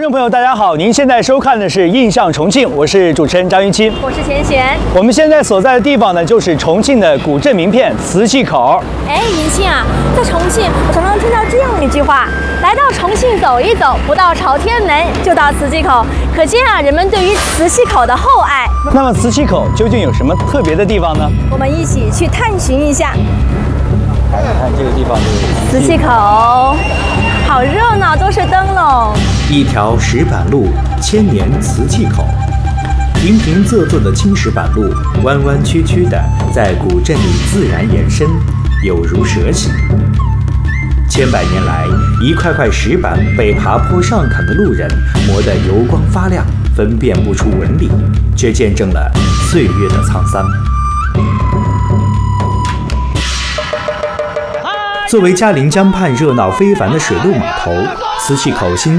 众朋友，大家好！您现在收看的是《印象重庆》，我是主持人张云清， 我是钱璇。 我们现在所在的地方呢，就是重庆的古镇名片磁器口。 哎，云清啊，在重庆，我常常听到这样一句话：来到重庆走一走，不到朝天门就到磁器口。可见啊，人们对于磁器口的厚爱。 那么磁器口究竟有什么特别的地方呢？ 我们一起去探寻一下。 看这个地方就是磁器口，好热闹，都是灯笼。 一条石板路，千年磁器口。平平仄仄的青石板路，弯弯曲曲的在古镇里自然延伸，有如蛇形。千百年来，一块块石板被爬坡上砍的路人磨得油光发亮，分辨不出纹理，却见证了岁月的沧桑。作为嘉陵江畔热闹非凡的水陆码头，磁器口新